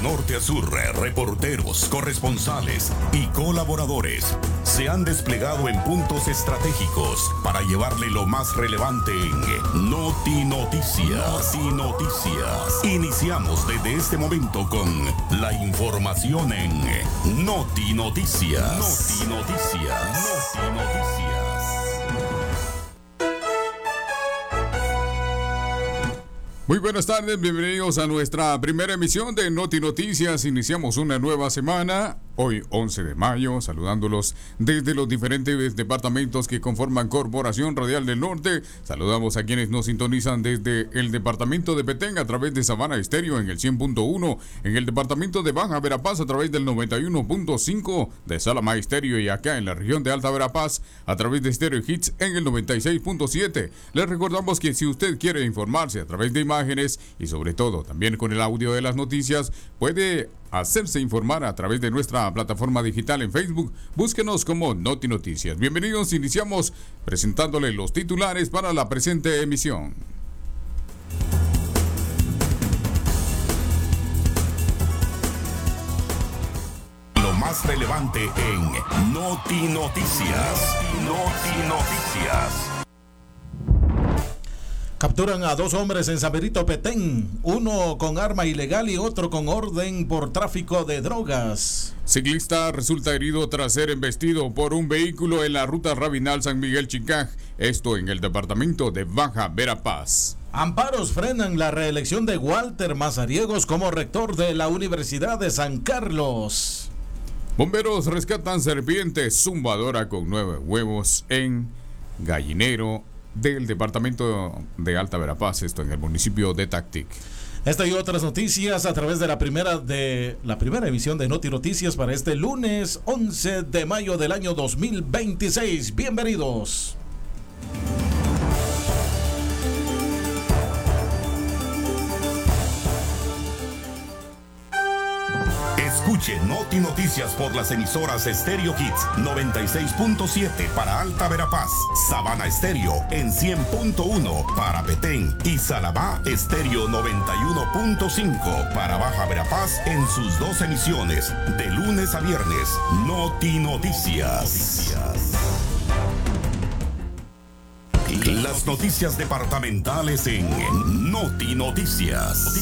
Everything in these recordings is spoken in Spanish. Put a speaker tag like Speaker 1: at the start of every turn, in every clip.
Speaker 1: norte a sur, reporteros, corresponsales y colaboradores se han desplegado en puntos estratégicos para llevarle lo más relevante en Noti Noticias. Noti Noticias. Iniciamos desde este momento con la información en Noti Noticias. Noti Noticias. Noti Noticias.
Speaker 2: Muy buenas tardes, bienvenidos a nuestra primera emisión de Noti Noticias. Iniciamos una nueva semana, hoy 11 de mayo, saludándolos desde los diferentes departamentos que conforman Corporación Radial del Norte. Saludamos a quienes nos sintonizan desde el departamento de Petén a través de Sabana Estéreo en el 100.1, en el departamento de Baja Verapaz a través del 91.5 de Salama Estéreo y acá en la región de Alta Verapaz a través de Stereo Hits en el 96.7. Les recordamos que si usted quiere informarse a través de imágenes y sobre todo también con el audio de las noticias, puede hacerse informar a través de nuestra plataforma digital en Facebook. Búsquenos como Noti Noticias. Bienvenidos, iniciamos presentándole los titulares para la presente emisión.
Speaker 1: Lo más relevante en Noti Noticias. Noti Noticias.
Speaker 3: Capturan a 2 hombres en San Benito, Petén, uno con arma ilegal y otro con orden por tráfico de drogas.
Speaker 2: Ciclista resulta herido tras ser embestido por un vehículo en la ruta Rabinal San Miguel Chicaj, esto en el departamento de Baja Verapaz.
Speaker 3: Amparos frenan la reelección de Walter Mazariegos como rector de la Universidad de San Carlos.
Speaker 2: Bomberos rescatan serpiente zumbadora con 9 huevos en gallinero del departamento de Alta Verapaz, esto en el municipio de Tactic.
Speaker 3: Esta y otras noticias a través de la primera emisión de Noti Noticias para este lunes 11 de mayo del año 2026. Bienvenidos.
Speaker 1: Escuche Noti Noticias por las emisoras Stereo Hits 96.7 para Alta Verapaz, Sabana Estéreo en 100.1 para Petén y Salabá Estéreo 91.5 para Baja Verapaz en sus 2 emisiones de lunes a viernes. Noti Noticias. Las noticias departamentales en Noti Noticias.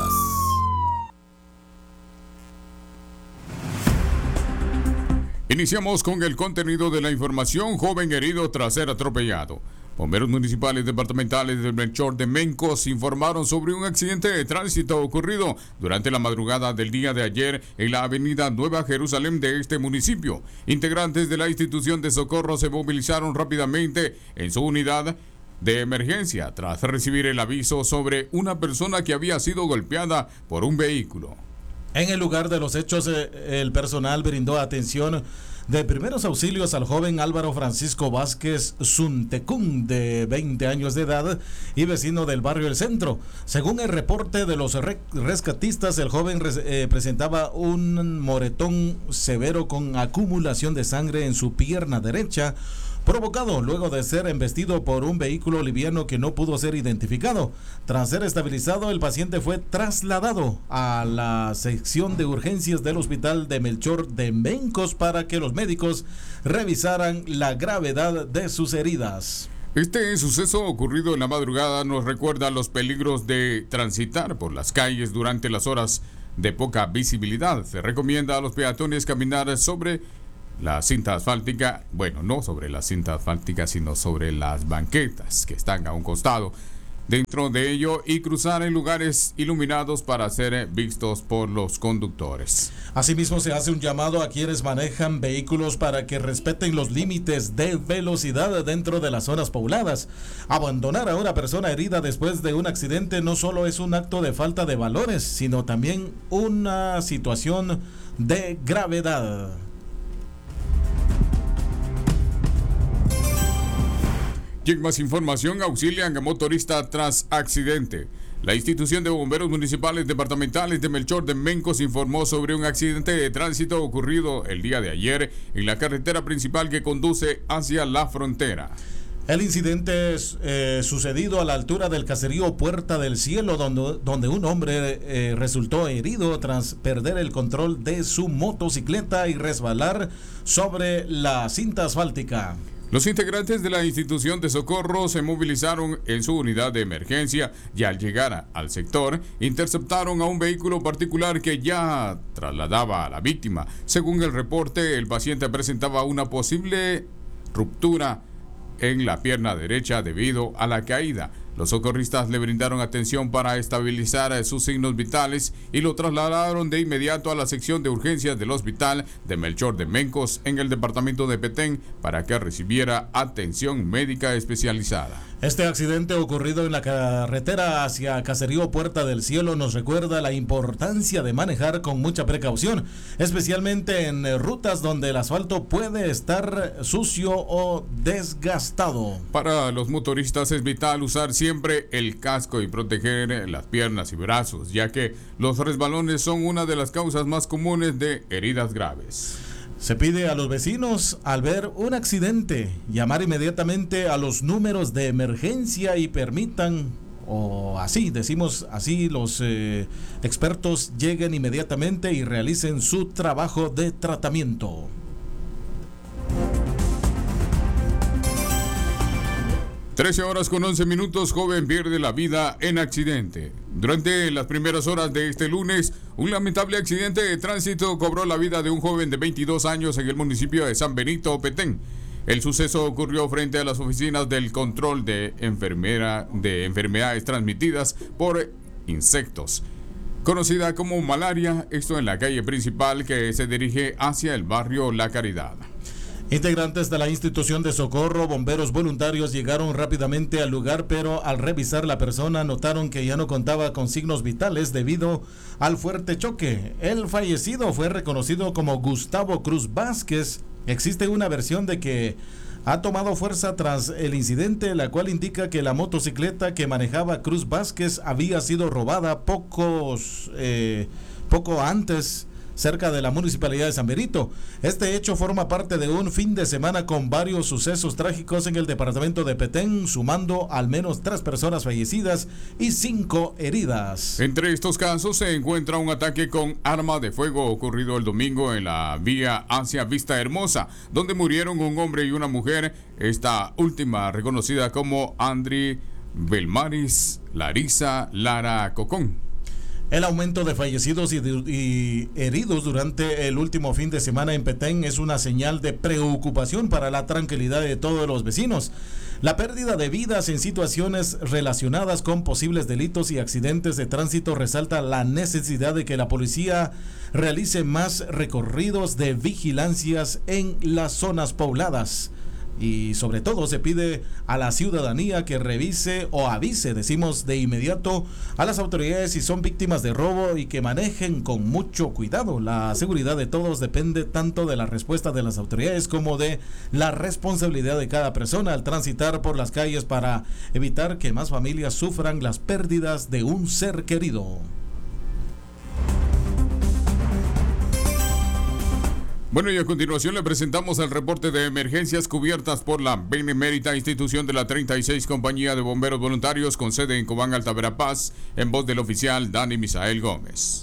Speaker 2: Iniciamos con el contenido de la información. Joven herido tras ser atropellado. Bomberos municipales departamentales del Melchor de Mencos informaron sobre un accidente de tránsito ocurrido durante la madrugada del día de ayer en la avenida Nueva Jerusalén de este municipio. Integrantes de la institución de socorro se movilizaron rápidamente en su unidad de emergencia tras recibir el aviso sobre una persona que había sido golpeada por un vehículo.
Speaker 3: En el lugar de los hechos, el personal brindó atención de primeros auxilios al joven Álvaro Francisco Vázquez Zuntecún, de 20 años de edad y vecino del barrio El Centro. Según el reporte de los rescatistas, el joven presentaba un moretón severo con acumulación de sangre en su pierna derecha, provocado luego de ser embestido por un vehículo liviano que no pudo ser identificado. Tras ser estabilizado, el paciente fue trasladado a la sección de urgencias del hospital de Melchor de Mencos para que los médicos revisaran la gravedad de sus heridas.
Speaker 2: Este suceso ocurrido en la madrugada nos recuerda los peligros de transitar por las calles durante las horas de poca visibilidad. Se recomienda a los peatones caminar sobre la cinta asfáltica, bueno, no sobre la cinta asfáltica, sino sobre las banquetas que están a un costado dentro de ello y cruzar en lugares iluminados para ser vistos por los conductores.
Speaker 3: Asimismo, se hace un llamado a quienes manejan vehículos para que respeten los límites de velocidad dentro de las zonas pobladas. Abandonar a una persona herida después de un accidente no solo es un acto de falta de valores, sino también una situación de gravedad.
Speaker 2: Y en más información, auxilian a motorista tras accidente. La institución de bomberos municipales departamentales de Melchor de Mencos informó sobre un accidente de tránsito ocurrido el día de ayer en la carretera principal que conduce hacia la frontera.
Speaker 3: El incidente sucedido a la altura del caserío Puerta del Cielo, donde un hombre resultó herido tras perder el control de su motocicleta y resbalar sobre la cinta asfáltica.
Speaker 2: Los integrantes de la institución de socorro se movilizaron en su unidad de emergencia y al llegar al sector interceptaron a un vehículo particular que ya trasladaba a la víctima. Según el reporte, el paciente presentaba una posible ruptura en la pierna derecha debido a la caída. Los socorristas le brindaron atención para estabilizar sus signos vitales y lo trasladaron de inmediato a la sección de urgencias del hospital de Melchor de Mencos en el departamento de Petén para que recibiera atención médica especializada.
Speaker 3: Este accidente ocurrido en la carretera hacia Caserío Puerta del Cielo nos recuerda la importancia de manejar con mucha precaución, especialmente en rutas donde el asfalto puede estar sucio o desgastado.
Speaker 2: Para los motoristas es vital usar siempre el casco y proteger las piernas y brazos, ya que los resbalones son una de las causas más comunes de heridas graves.
Speaker 3: Se pide a los vecinos, al ver un accidente, llamar inmediatamente a los números de emergencia y permitan, o así, decimos así, los expertos lleguen inmediatamente y realicen su trabajo de tratamiento.
Speaker 2: 13:11, joven pierde la vida en accidente. Durante las primeras horas de este lunes, un lamentable accidente de tránsito cobró la vida de un joven de 22 años en el municipio de San Benito, Petén. El suceso ocurrió frente a las oficinas del control de enfermedades transmitidas por insectos, conocida como malaria, esto en la calle principal que se dirige hacia el barrio La Caridad.
Speaker 3: Integrantes de la institución de socorro, bomberos voluntarios llegaron rápidamente al lugar, pero al revisar la persona notaron que ya no contaba con signos vitales debido al fuerte choque. El fallecido fue reconocido como Gustavo Cruz Vázquez. Existe una versión de que ha tomado fuerza tras el incidente, la cual indica que la motocicleta que manejaba Cruz Vázquez había sido robada poco antes cerca de la municipalidad de San Benito. Este hecho forma parte de un fin de semana con varios sucesos trágicos en el departamento de Petén, sumando al menos 3 personas fallecidas y 5 heridas.
Speaker 2: Entre estos casos se encuentra un ataque con arma de fuego ocurrido el domingo en la vía hacia Vista Hermosa, donde murieron un hombre y una mujer, esta última reconocida como Andri Belmaris Larisa Lara Cocón.
Speaker 3: El aumento de fallecidos y heridos durante el último fin de semana en Petén es una señal de preocupación para la tranquilidad de todos los vecinos. La pérdida de vidas en situaciones relacionadas con posibles delitos y accidentes de tránsito resalta la necesidad de que la policía realice más recorridos de vigilancias en las zonas pobladas. Y sobre todo se pide a la ciudadanía que revise o avise, decimos de inmediato, a las autoridades si son víctimas de robo y que manejen con mucho cuidado. La seguridad de todos depende tanto de la respuesta de las autoridades como de la responsabilidad de cada persona al transitar por las calles para evitar que más familias sufran las pérdidas de un ser querido.
Speaker 2: Bueno, y a continuación le presentamos el reporte de emergencias cubiertas por la benemérita institución de la 36 Compañía de Bomberos Voluntarios con sede en Cobán, Alta Verapaz, en voz del oficial Dani Misael Gómez.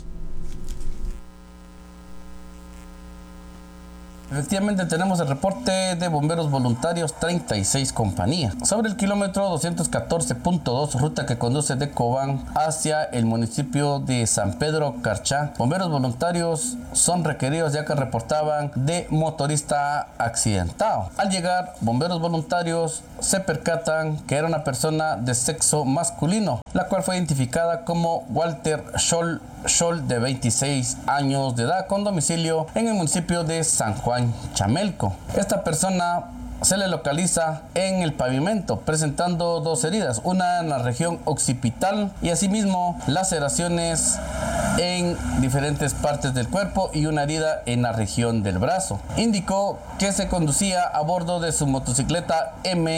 Speaker 4: Efectivamente tenemos el reporte de bomberos voluntarios 36 compañías. Sobre el kilómetro 214.2, ruta que conduce de Cobán hacia el municipio de San Pedro Carchá, bomberos voluntarios son requeridos ya que reportaban de motorista accidentado. Al llegar, bomberos voluntarios se percatan que era una persona de sexo masculino, la cual fue identificada como Walter Scholl de 26 años de edad, con domicilio en el municipio de San Juan Chamelco. Esta persona se le localiza en el pavimento, presentando 2 heridas, una en la región occipital y asimismo laceraciones en diferentes partes del cuerpo y una herida en la región del brazo. Indicó que se conducía a bordo de su motocicleta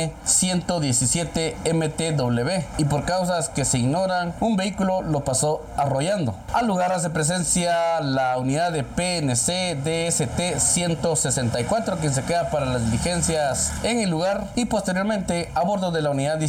Speaker 4: M117 MTW y por causas que se ignoran, un vehículo lo pasó arrollando. Al lugar hace presencia la unidad de PNC DST 164, quien se queda para las diligencias en el lugar, y posteriormente a bordo de la unidad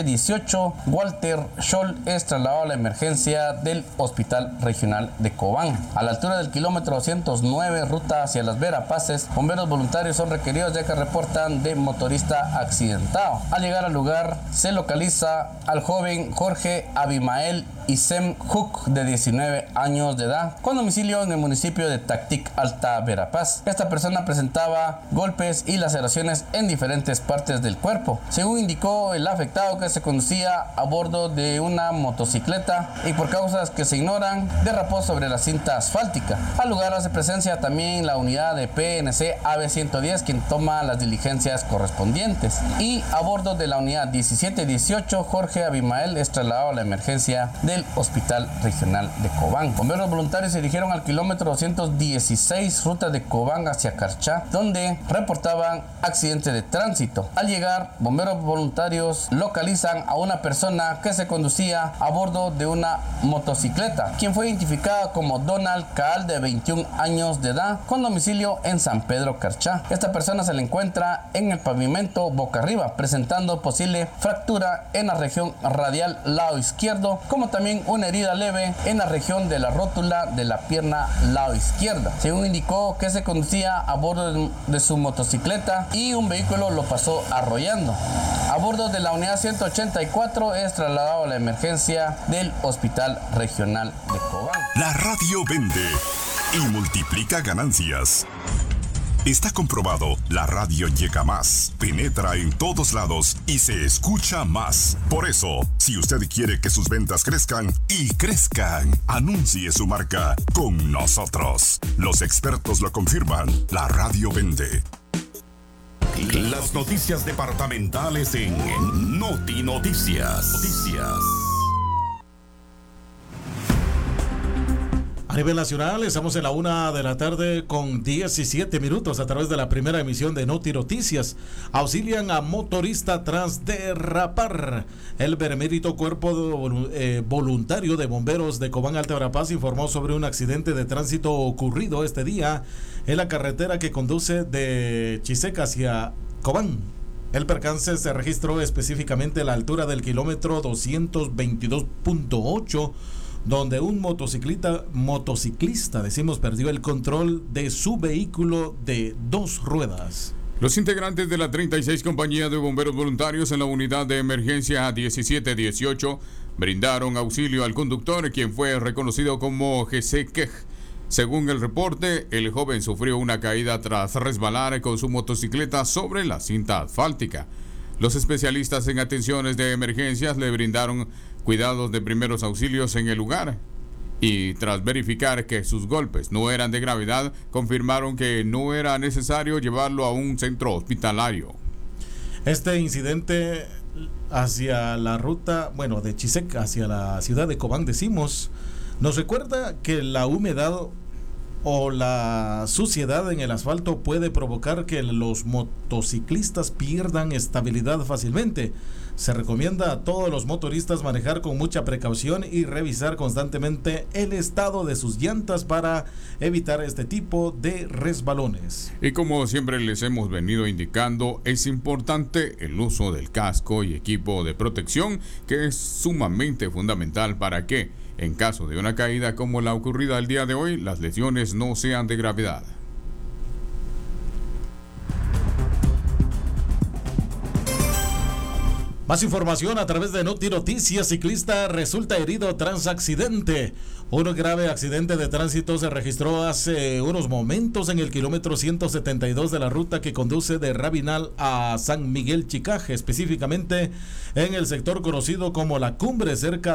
Speaker 4: 1718 Walter Scholl es trasladado a la emergencia del Hospital Regional de Cobán. A la altura del kilómetro 209, ruta hacia Las Verapaces, bomberos voluntarios son requeridos ya que reportan de motorista accidentado. Al llegar al lugar se localiza al joven Jorge Abimael Isem Hook, de 19 años de edad, con domicilio en el municipio de Tactic, Alta Verapaz. Esta persona presentaba golpes y laceraciones en diferentes partes del cuerpo. Según indicó el afectado, que se conducía a bordo de una motocicleta y por causas que se ignoran, derrapó sobre la cinta asfáltica. Al lugar hace presencia también la unidad de PNC AB110, quien toma las diligencias correspondientes. Y a bordo de la unidad 1718, Jorge Abimael es trasladado a la emergencia del Hospital Regional de Cobán. Bomberos voluntarios se dirigieron al kilómetro 216, ruta de Cobán hacia Carchá, donde reportaban accidente de tránsito. Al llegar, bomberos voluntarios localizan a una persona que se conducía a bordo de una motocicleta, quien fue identificada como Donald Caal, de 21 años de edad, con domicilio en San Pedro Carchá. Esta persona se le encuentra en el pavimento boca arriba, presentando posible fractura en la región radial lado izquierdo, como también una herida leve en la región de la rótula de la pierna lado izquierda. Según indicó, que se conducía a bordo de su motocicleta y un vehículo lo pasó arrollando. A bordo de la unidad 184 es trasladado a la emergencia del Hospital Regional de Cobán.
Speaker 1: La radio vende y multiplica ganancias. Está comprobado, la radio llega más, penetra en todos lados y se escucha más. Por eso, si usted quiere que sus ventas crezcan y crezcan, anuncie su marca con nosotros. Los expertos lo confirman, la radio vende. Las noticias departamentales en Noti Noticias.
Speaker 3: A nivel nacional, estamos en la 1 de la tarde con 17 minutos a través de la primera emisión de Noti Noticias. Auxilian a motorista tras derrapar. El benemérito Cuerpo Voluntario de Bomberos de Cobán, Alta Verapaz, informó sobre un accidente de tránsito ocurrido este día en la carretera que conduce de Chiseca hacia Cobán. El percance se registró específicamente a la altura del kilómetro 222.8, donde un motociclista, perdió el control de su vehículo de 2 ruedas.
Speaker 2: Los integrantes de la 36 Compañía de Bomberos Voluntarios en la unidad de emergencia 1718 brindaron auxilio al conductor, quien fue reconocido como Jesse Quej. Según el reporte, el joven sufrió una caída tras resbalar con su motocicleta sobre la cinta asfáltica. Los especialistas en atenciones de emergencias le brindaron cuidados de primeros auxilios en el lugar y tras verificar que sus golpes no eran de gravedad, confirmaron que no era necesario llevarlo a un centro hospitalario.
Speaker 3: Este incidente hacia la ruta, de Chisec hacia la ciudad de Cobán, nos recuerda que la humedad o la suciedad en el asfalto puede provocar que los motociclistas pierdan estabilidad fácilmente. Se recomienda a todos los motoristas manejar con mucha precaución y revisar constantemente el estado de sus llantas para evitar este tipo de resbalones.
Speaker 2: Y como siempre les hemos venido indicando, es importante el uso del casco y equipo de protección, que es sumamente fundamental para que, en caso de una caída como la ocurrida el día de hoy, las lesiones no sean de gravedad.
Speaker 3: Más información a través de Noti Noticias. Ciclista resulta herido tras accidente. Un grave accidente de tránsito se registró hace unos momentos en el kilómetro 172 de la ruta que conduce de Rabinal a San Miguel Chicaje, específicamente en el sector conocido como La Cumbre, cerca